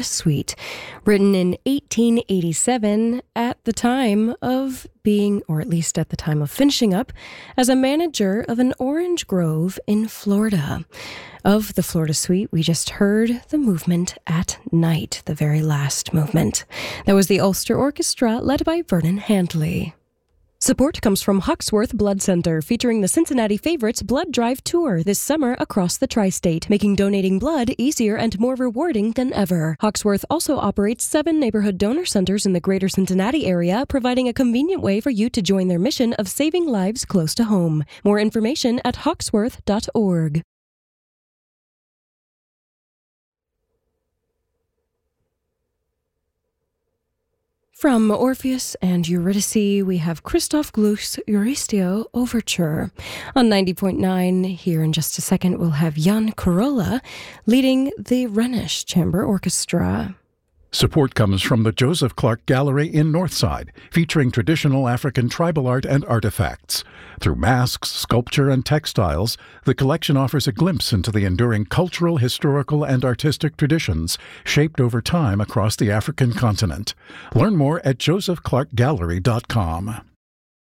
Suite, written in 1887 at the time of being, or at least at the time of finishing up, as a manager of an orange grove in Florida. Of the Florida Suite, we just heard the movement at night, the very last movement. That was the Ulster Orchestra, led by Vernon Handley. Support comes from Hawksworth Blood Center, featuring the Cincinnati Favorites Blood Drive Tour this summer across the tri-state, making donating blood easier and more rewarding than ever. Hawksworth also operates 7 neighborhood donor centers in the greater Cincinnati area, providing a convenient way for you to join their mission of saving lives close to home. More information at hawksworth.org. From Orpheus and Eurydice, we have Christoph Gluck's Eurystio Overture. On 90.9, here in just a second, we'll have Jan Korolla leading the Rhenish Chamber Orchestra. Support comes from the Joseph Clark Gallery in Northside, featuring traditional African tribal art and artifacts. Through masks, sculpture, and textiles, the collection offers a glimpse into the enduring cultural, historical, and artistic traditions shaped over time across the African continent. Learn more at josephclarkgallery.com.